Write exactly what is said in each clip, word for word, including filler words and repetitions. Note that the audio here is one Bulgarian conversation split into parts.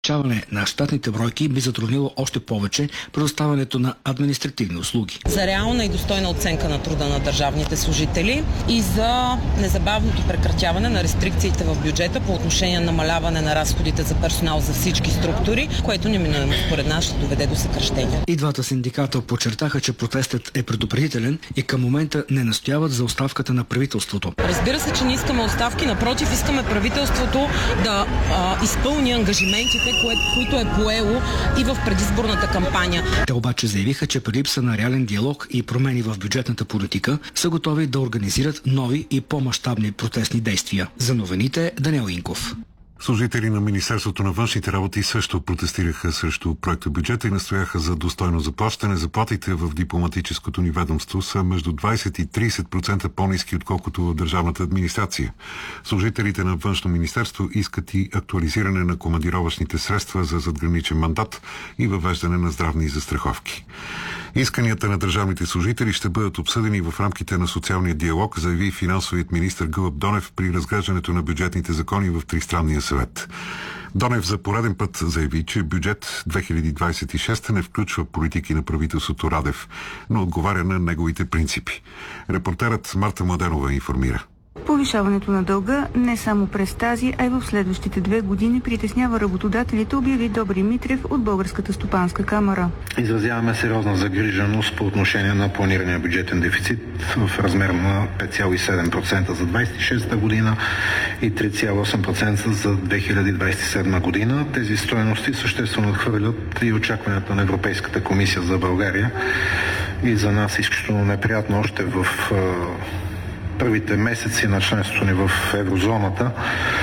Увеличаване на щатните бройки би затруднило още повече предоставянето на административни услуги. За реална и достойна оценка на труда на държавните служители и за незабавното прекратяване на рестрикциите в бюджета по отношение на намаляване на разходите за персонал за всички структури, което неминуемо според нас ще доведе до съкращения. И двата синдиката подчертаха, че протестът е предупредителен и към момента не настояват за оставката на правителството. Разбира се, че не искаме оставки, напротив, искаме правителството да а, изпълни ангажиментите, които е поело и в предизборната кампания. Те обаче заявиха, че при липса на реален диалог и промени в бюджетната политика са готови да организират нови и по-мащабни протестни действия. За новините Даниел Инков. Служители на Министерството на външните работи също протестираха срещу проекта бюджета и настояха за достойно заплащане. Заплатите в дипломатическото ни ведомство са между двайсет и трийсет процента по-ниски, отколкото в държавната администрация. Служителите на Външно министерство искат и актуализиране на командировъчните средства за задграничен мандат и въвеждане на здравни застраховки. Исканията на държавните служители ще бъдат обсъдени в рамките на социалния диалог, заяви финансовият министър Гълъб Донев при разглеждането на бюджетните закони в Тристранния съвет. Донев за пореден път заяви, че бюджет две хиляди двайсет и шеста не включва политики на правителството Радев, но отговаря на неговите принципи. Репортерът Марта Младенова информира. Повишаването на дълга не само през тази, а и в следващите две години притеснява работодателите, обяви Добри Митрев от Българската стопанска камара. Изразяваме сериозна загриженост по отношение на планирания бюджетен дефицит в размер на пет цяло и седем процента за двайсет и шеста година и три цяло и осем процента за две хиляди двайсет и седма година. Тези стойности съществено отхвърлят и очакванията на Европейската комисия за България и за нас изключително неприятно още в първите месеци на членството ни в еврозоната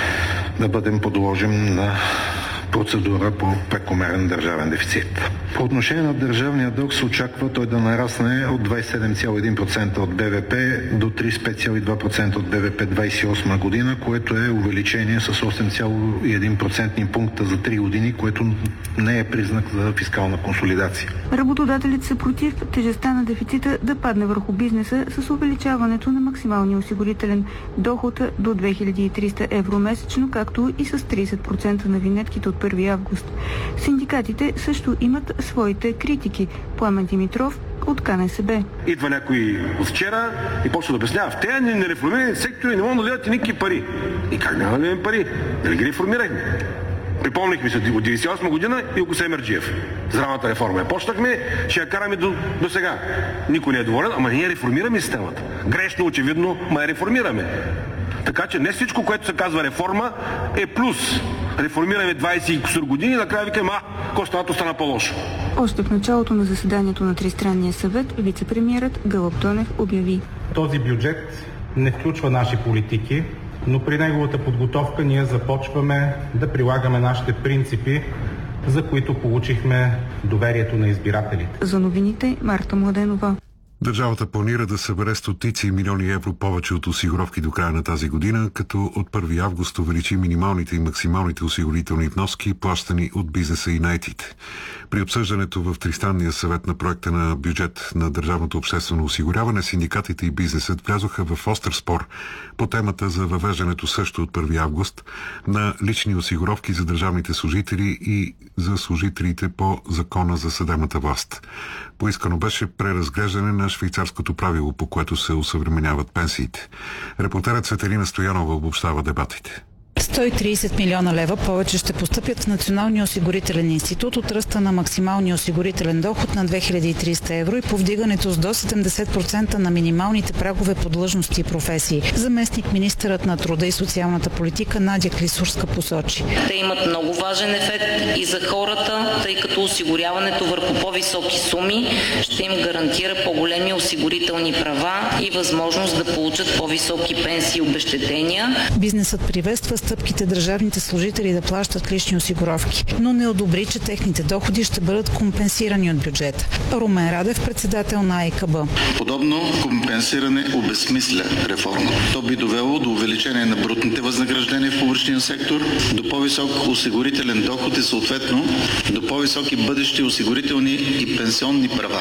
да бъдем подложим на процедура по прекомерен държавен дефицит. По отношение на държавния дълг се очаква той да нарасне от двайсет и седем цяло и един процента от БВП до трийсет и пет цяло и два процента от БВП двайсет и осма година, което е увеличение с осем цяло и един процентни пункта за три години, което не е признак за фискална консолидация. Работодателите са против тежестта на дефицита да падне върху бизнеса с увеличаването на максималния осигурителен доход до две хиляди и триста евро месечно, както и с трийсет процента на винетките от първи август. Синдикатите също имат своите критики. Пламен Димитров от КНСБ. Идва някой от вчера и почва да обяснява: в тези нереформирани сектори не могат да дадат никакви пари. И как няма да дадем пари? Дали ги реформирахме? Припомнихме се от деветдесет и осма година и Илко Семерджиев. Здравната реформа я почнахме, ще я караме до, до сега. Никой не е доволен, ама ние реформираме системата. Грешно, очевидно, ма я реформираме. Така че не всичко, което се казва реформа, е плюс. Реформираме двайсет и кусур години и накрая викаме: а, костата стана по-лошо. Още в началото на заседанието на Тристранния съвет вице-премиерът Гълъб Донев обяви: този бюджет не включва наши политики, но при неговата подготовка ние започваме да прилагаме нашите принципи, за които получихме доверието на избирателите. За новините Марта Младенова. Държавата планира да събере стотици милиони евро повече от осигуровки до края на тази година, като от първи август увеличи минималните и максималните осигурителни вноски, плащани от бизнеса и наетите. При обсъждането в Тристранния съвет на проекта на бюджет на държавното обществено осигуряване, синдикатите и бизнесът влязоха в остър спор по темата за въвеждането също от първи август на лични осигуровки за държавните служители и за служителите по Закона за съдебната власт. Поискано беше преразглеждане на швейцарското правило, по което се осъвременяват пенсиите. Репортерът Светелина Стоянова обобщава дебатите. сто и трийсет милиона лева повече ще постъпят в Националния осигурителен институт от ръста на максималния осигурителен доход на две хиляди и триста евро и повдигането с до седемдесет процента на минималните прагове по длъжности и професии. Заместник министърът на труда и социалната политика Надя Клисурска посочи: те имат много важен ефект и за хората, тъй като осигуряването върху по-високи суми ще им гарантира по-големи осигурителни права и възможност да получат по-високи пенсии и обезщетения. Бизнесът приветства стъпките държавните служители да плащат лични осигуровки, но не одобри, че техните доходи ще бъдат компенсирани от бюджета. Румен Радев, председател на А И К Б. Подобно компенсиране обезсмисля реформа. То би довело до увеличение на брутните възнаграждения в публичния сектор, до по-висок осигурителен доход и съответно до по-високи бъдещи осигурителни и пенсионни права,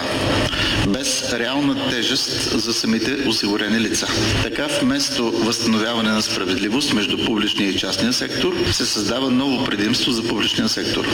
без реална тежест за самите осигурени лица. Така, вместо възстановяване на справедливост между публичния и частния сектор, се създава ново предимство за публичния сектор.